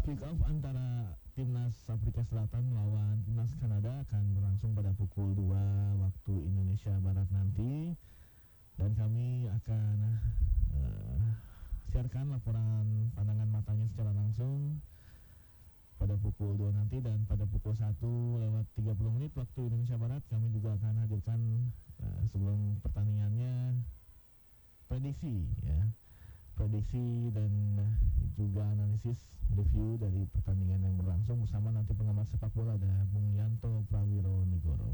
Kick off antara timnas Afrika Selatan melawan timnas Kanada akan berlangsung pada pukul 2 waktu Indonesia Barat nanti, dan kami akan siarkan laporan pandangan matanya secara langsung pada pukul 2 nanti, dan pada pukul 1:30 waktu Indonesia Barat kami juga akan hadirkan sebelum pertandingannya prediksi dan juga analisis review dari pertandingan yang berlangsung bersama nanti pengamat sepak bola ada Bung Yanto Prawiro Negoro.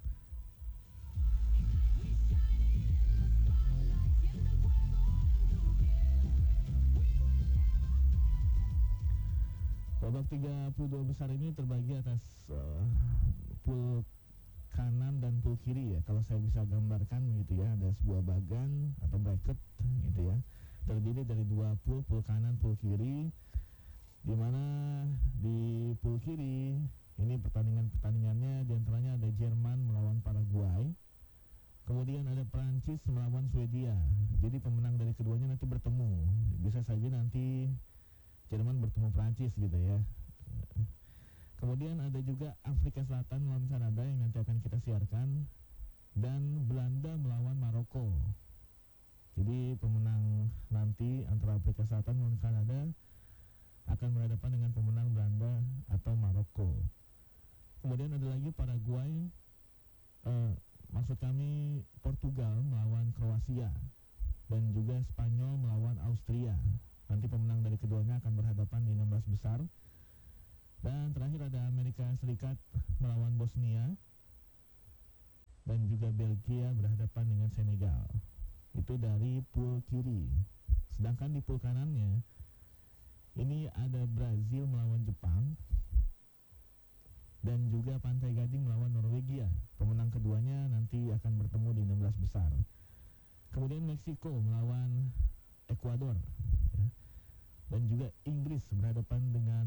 Babak 32 besar ini terbagi atas pool kanan dan pool kiri ya. Kalau saya bisa gambarkan gitu ya, ada sebuah bagan atau bracket gitu ya, terdiri dari dua pool kanan, pool kiri, di mana di pool kiri ini pertandingannya diantaranya ada Jerman melawan Paraguay, kemudian ada Prancis melawan Swedia. Jadi pemenang dari keduanya nanti bertemu, bisa saja nanti Jerman bertemu Prancis gitu ya. Kemudian ada juga Afrika Selatan melawan Kanada yang nanti akan kita siarkan, dan Belanda melawan Maroko. Jadi pemenang nanti antara Afrika Selatan melawan Kanada akan berhadapan dengan pemenang Belanda atau Maroko. Kemudian ada lagi Paraguay, maksud kami Portugal melawan Kroasia, dan juga Spanyol melawan Austria. Nanti pemenang dari keduanya akan berhadapan di 16 besar. Dan terakhir ada Amerika Serikat melawan Bosnia, dan juga Belgia berhadapan dengan Senegal. Itu dari pool kiri. Sedangkan di pool kanannya ini ada Brazil melawan Jepang, dan juga Pantai Gading melawan Norwegia. Pemenang keduanya nanti akan bertemu di 16 besar. Kemudian Meksiko melawan Ekuador ya. Dan juga Inggris berhadapan dengan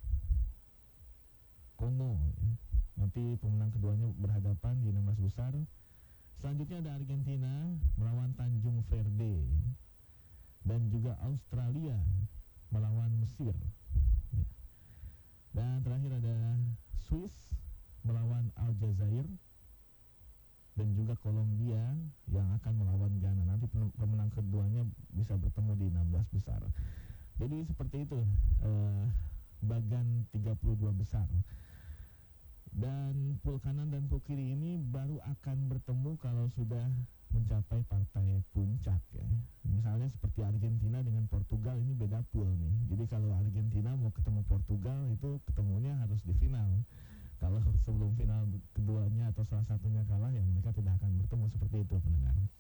Kongo ya. Nanti pemenang keduanya berhadapan di 16 besar. Selanjutnya ada Argentina melawan Tanjung Verde, dan juga Australia melawan Mesir ya. Dan terakhir ada Swiss melawan Aljazair, dan juga Kolombia yang akan melawan Ghana. Nanti pemenang keduanya bisa bertemu di 16 besar. Jadi seperti itu bagan 32 besar. Dan pool kanan dan pool kiri ini baru akan bertemu kalau sudah mencapai partai puncak ya. Misalnya seperti Argentina dengan Portugal, ini beda pool nih. Jadi kalau Argentina mau ketemu Portugal itu ketemunya harus di final. Kalau sebelum final keduanya atau salah satunya kalah ya mereka tidak akan bertemu, seperti itu pendengar.